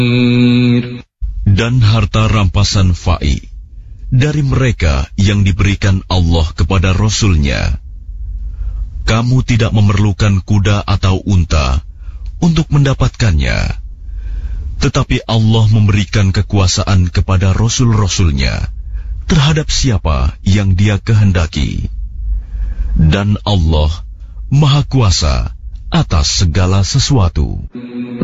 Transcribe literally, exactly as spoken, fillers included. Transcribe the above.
Dan harta rampasan fa'i dari mereka yang diberikan Allah kepada Rasul-Nya. Kamu tidak memerlukan kuda atau unta untuk mendapatkannya, tetapi Allah memberikan kekuasaan kepada Rasul-Rasul-Nya terhadap siapa yang Dia kehendaki. Dan Allah Maha Kuasa atas segala sesuatu.